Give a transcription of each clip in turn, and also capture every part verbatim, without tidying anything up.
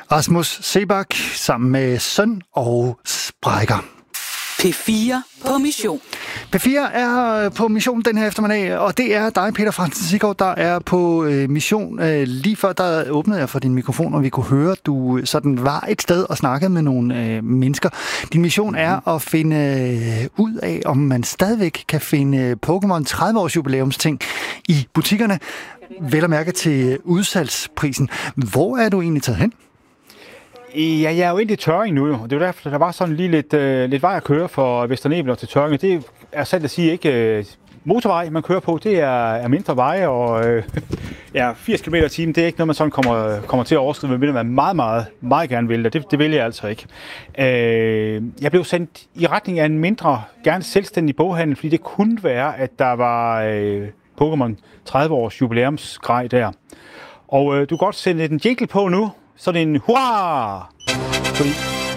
Rasmus Seebach sammen med Søn og Sprækker. P fire på mission. P fire er på mission den her eftermiddag, og det er dig, Peter Fransen Siggaard, der er på øh, mission. Øh, lige før der åbnede jeg for din mikrofon, og vi kunne høre, at du sådan var et sted og snakkede med nogle øh, mennesker. Din mission er at finde øh, ud af, om man stadigvæk kan finde Pokémon tredive års jubilæumsting i butikkerne. Vel at mærke til udsalgsprisen. Hvor er du egentlig taget hen? Ja, jeg er jo egentlig i Tørring nu, og det er jo derfor, der var sådan lige lidt, øh, lidt vej at køre fra Vesternebel til Tørring. Det er sandt at sige ikke øh, motorvej, man kører på. Det er, er mindre veje, og øh, ja, firs kilometer i timen, det er ikke noget, man sådan kommer, kommer til at overskride, men man meget, meget, meget gerne vil, og det, det vil jeg altså ikke. Øh, jeg blev sendt i retning af en mindre, gerne selvstændig boghandel, fordi det kunne være, at der var øh, Pokémon tredive års jubilæumsgrej der. Og øh, du kan godt sende en jingle på nu. Sådan en hurra! Fordi...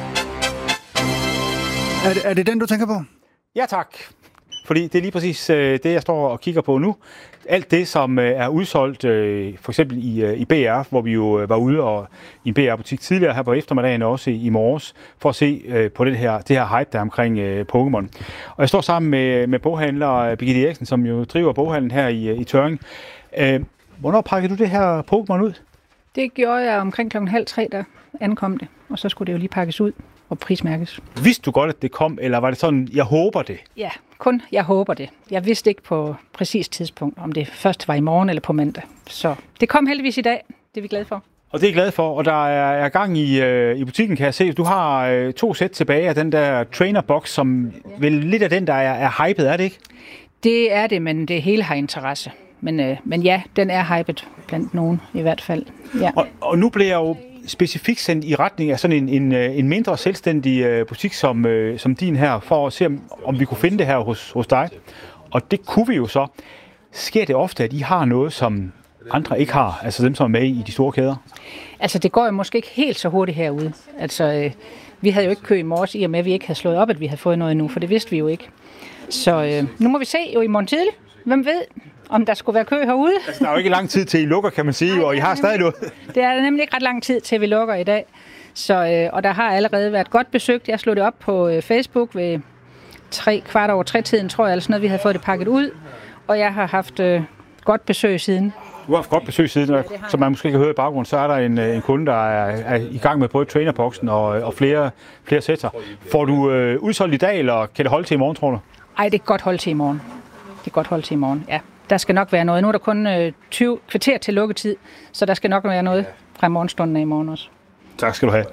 Er det, er det den, du tænker på? Ja, tak. Fordi det er lige præcis øh, det, jeg står og kigger på nu. Alt det, som øh, er udsolgt, øh, for eksempel i, øh, i B R, hvor vi jo øh, var ude og, i en B R-butik tidligere her på eftermiddagen, også i, i morges, for at se øh, på det her, det her hype, der er omkring øh, Pokémon. Og jeg står sammen med, med boghandler Birgitte Eriksen, som jo driver boghandlen her i, i Tørring. Øh, hvornår pakkede du det her Pokémon ud? Det gjorde jeg omkring klokken halv tre, der ankom det. Og så skulle det jo lige pakkes ud og prismærkes. Vidste du godt, at det kom, eller var det sådan, jeg håber det? Ja, kun jeg håber det. Jeg vidste ikke på præcis tidspunkt, om det først var i morgen eller på mandag. Så det kom heldigvis i dag. Det er vi glade for. Og det er jeg glad for, og der er, er gang i, øh, i butikken, kan jeg se. Du har øh, to sæt tilbage af den der trainerbox, som ja. vel lidt af den, der er, er hyped, er det ikke? Det er det, men det hele har interesse. Men, øh, men ja, den er hyped blandt nogen i hvert fald. Ja. Og, og nu bliver jeg jo specifikt sendt i retning af sådan en, en, en mindre selvstændig øh, butik som, øh, som din her, for at se, om, om vi kunne finde det her hos, hos dig. Og det kunne vi jo så. Sker det ofte, at I har noget, som andre ikke har? Altså dem, som er med i de store kæder? Altså det går jo måske ikke helt så hurtigt herude. Altså øh, vi havde jo ikke kø i morges, i og med at vi ikke havde slået op, at vi havde fået noget endnu, for det vidste vi jo ikke. Så øh, nu må vi se jo i morgen tidlig. Hvem ved, om der skulle være kø herude? Altså, der er jo ikke lang tid til, I lukker, kan man sige, Nej, og I har stadig noget. Det er nemlig ikke ret lang tid til, vi lukker i dag. Så, øh, og der har allerede været godt besøgt. Jeg slog det op på øh, Facebook ved tre kvart over tre-tiden, tror jeg, eller sådan noget. Vi havde fået det pakket ud, og jeg har haft øh, godt besøg siden. Du har haft godt besøg siden, ja, som man måske kan høre i baggrunden, så er der en, en kunde, der er, er i gang med både trainerboxen og, og flere, flere sætter. Får du øh, udsolgt i dag, eller kan det holde til i morgen, tror du? Ej, det er godt holdt til i morgen. Det er godt holdt til i morgen, ja. Der skal nok være noget. Nu er der kun øh, tyve kvarter til lukketid, så der skal nok være noget fra morgenstunden af i morgen også. Tak skal du have.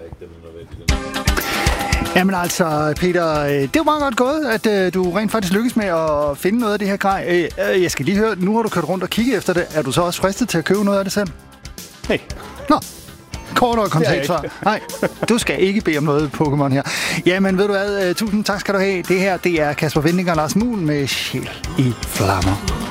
Jamen altså, Peter, det er jo meget godt gået, at øh, du rent faktisk lykkes med at finde noget af det her grej. Øh, jeg skal lige høre, nu har du kørt rundt og kigget efter det. Er du så også fristet til at købe noget af det selv? Nej. Nå. Kort og kontant svar. Nej, du skal ikke bede om noget Pokémon her. Jamen, ved du hvad? Tusind tak skal du have. Det her, det er Kasper Winding og Lars Muhl med Sjæl i Flammer.